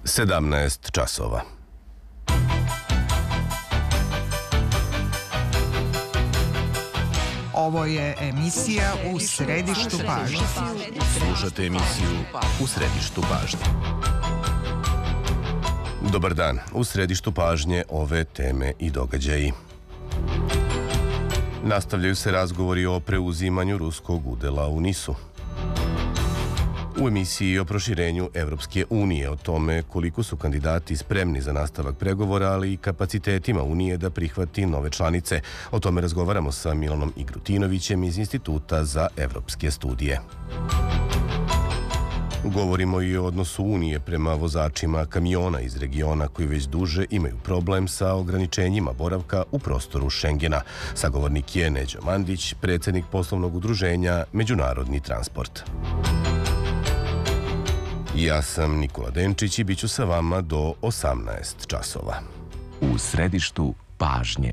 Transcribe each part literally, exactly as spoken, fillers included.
sedamnaest časova. Ovo je emisija U središtu pažnje. Slušate emisiju U središtu pažnje. Dobar dan. U središtu pažnje ove teme i događaji. Nastavljaju se razgovori o preuzimanju ruskog udela u nisu. U emisiji o proširenju Evropske unije, o tome koliko su kandidati spremni za nastavak pregovora, ali i kapacitetima Unije da prihvati nove članice. O tome razgovaramo sa Milanom Igrutinovićem iz Instituta za evropske studije. Govorimo i o odnosu Unije prema vozačima kamiona iz regiona koji već duže imaju problem sa ograničenjima boravka u prostoru Šengena. Sagovornik je Neđo Mandić, predsjednik poslovnog udruženja Međunarodni transport. Ja sam Nikola Denčić i bit ću sa vama do osamnaest časova. U središtu pažnje.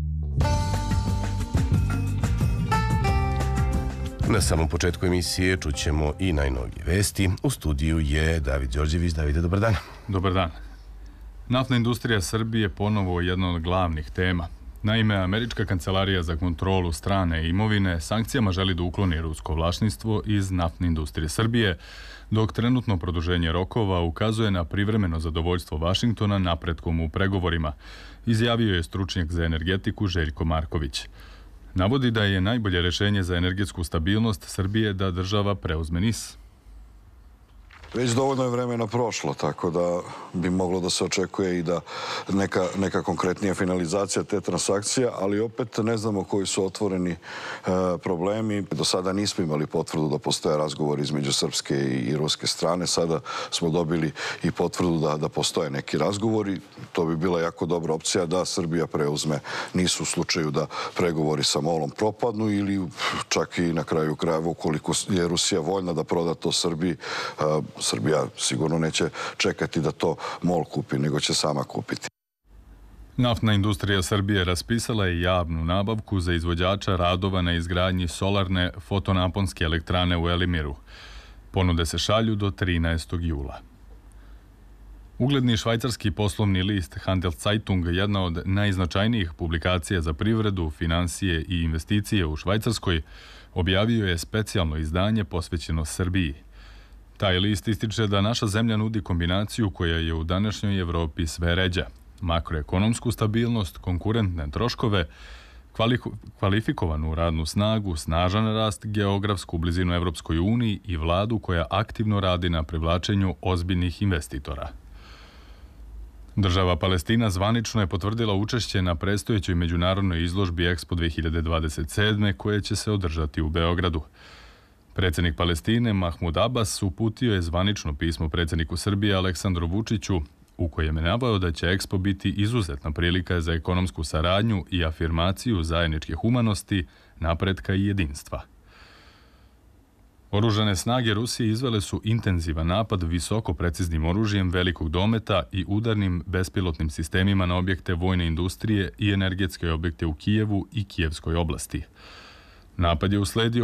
Na samom početku emisije čućemo i najnovije vesti. U studiju je David Đorđević. Davide, dobar dan. Dobar dan. Naftna industrija Srbije ponovo je jedna od glavnih tema. Naime, Američka kancelarija za kontrolu strane imovine sankcijama želi da ukloni rusko vlasništvo iz naftne industrije Srbije, dok trenutno produženje rokova ukazuje na privremeno zadovoljstvo Vašingtona napretkom u pregovorima, izjavio je stručnjak za energetiku Željko Marković. Navodi da je najbolje rješenje za energetsku stabilnost Srbije da država preuzme NIS. Već dovoljno je vremena prošlo, tako da bi moglo da se očekuje i da neka, neka konkretnija finalizacija te transakcije, ali opet ne znamo koji su otvoreni e, problemi. Do sada nismo imali potvrdu da postoje razgovor između srpske i, i ruske strane. Sada smo dobili i potvrdu da, da postoje neki razgovori. To bi bila jako dobra opcija da Srbija preuzme NIS u slučaju da pregovori sa MOL-om propadnu ili čak i na kraju krajeva ukoliko je Rusija voljna da proda to Srbiji. E, Srbija sigurno neće čekati da to MOL kupi, nego će sama kupiti. Naftna industrija Srbije raspisala je javnu nabavku za izvođača radova na izgradnji solarne fotonaponske elektrane u Elimiru. Ponude se šalju do trinaestog jula. Ugledni švajcarski poslovni list Handelszeitung, jedna od najznačajnijih publikacija za privredu, finansije i investicije u Švajcarskoj, objavio je specijalno izdanje posvećeno Srbiji. Taj list ističe da naša zemlja nudi kombinaciju koja je u današnjoj Evropi sve ređa. Makroekonomsku stabilnost, konkurentne troškove, kvalifikovanu radnu snagu, snažan rast, geografsku blizinu Evropskoj uniji i vladu koja aktivno radi na privlačenju ozbiljnih investitora. Država Palestina zvanično je potvrdila učešće na predstojećoj međunarodnoj izložbi Expo dve hiljade dvadeset sedme koje će se održati u Beogradu. Predsjednik Palestine Mahmud Abbas uputio je zvanično pismo predsjedniku Srbije Aleksandru Vučiću u kojem je naveo da će Expo biti izuzetna prilika za ekonomsku saradnju i afirmaciju zajedničke humanosti, napretka i jedinstva. Oružane snage Rusije izvele su intenzivan napad visoko preciznim oružjem velikog dometa i udarnim bespilotnim sistemima na objekte vojne industrije i energetske objekte u Kijevu i Kijevskoj oblasti. Napad je usledio